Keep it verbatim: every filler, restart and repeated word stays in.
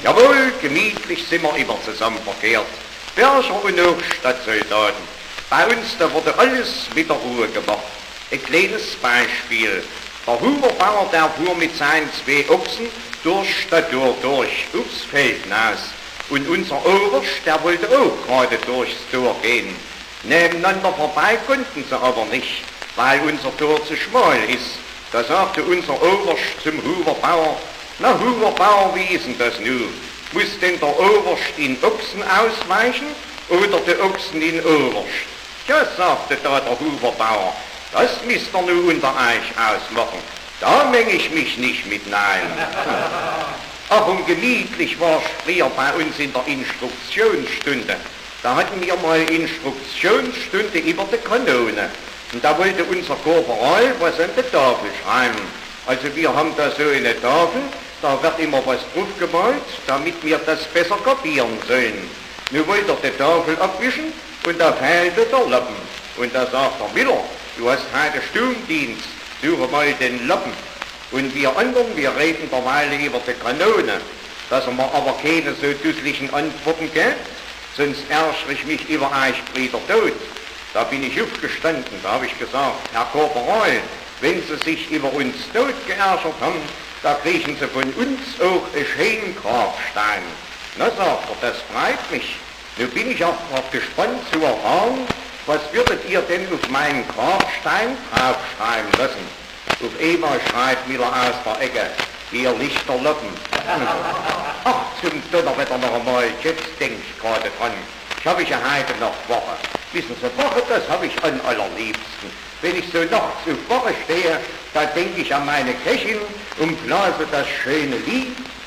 Jawohl, gemütlich sind wir immer zusammen verkehrt. Berger und auch Stadtsoldaten. Bei uns, da wurde alles mit der Ruhe gemacht. Ein kleines Beispiel. Der Huberbauer, der fuhr mit seinen zwei Ochsen durch Stadt durch, aufs Feld hinaus. Und unser Oberst, der wollte auch gerade durchs Tor gehen. Nebeneinander vorbei konnten sie aber nicht, weil unser Tor zu schmal ist. Da sagte unser Oberst zum Huberbauer: Na Huberbauer, wie ist denn das nun? Muss denn der Oberst in Ochsen ausweichen oder der Ochsen in Oberst? Ja, sagte da der Huberbauer, das müsst ihr nun unter euch ausmachen. Da meng ich mich nicht mit nein. Ach, und gemütlich war es früher bei uns in der Instruktionsstunde. Da hatten wir mal Instruktionsstunde über die Kanone. Und da wollte unser Korporal was an der Tafel schreiben. Also wir haben da so eine Tafel, da wird immer was drauf gemalt, damit wir das besser kapieren sollen. Nun wollte er die Tafel abwischen und da fehlte der Lappen. Und da sagt der Miller: Du hast heute Sturmdienst, suche mal den Lappen. Und wir anderen, wir reden derweil über die Kanone, dass er mir aber keine so dusseligen Antworten gibt, sonst ärgere ich mich über euch Brüder tot. Da bin ich aufgestanden, da habe ich gesagt: Herr Korporal, wenn Sie sich über uns tot geärgert haben, da kriegen Sie von uns auch einen schönen Grabstein. Na, sagt er, das freut mich. Nun bin ich auch gespannt zu erfahren, was würdet ihr denn auf meinen Grabstein draufschreiben lassen? Auf einmal schreibt Miller aus der Ecke: Ihr Lichterlappen. Ach, zum Donnerwetter noch einmal, jetzt denk ich gerade dran. Ich habe ich ja heute noch Woche. Wissen Sie, Woche, das habe ich am allerliebsten. Wenn ich so nachts auf Woche stehe, da denke ich an meine Köchin und blase das schöne Lied.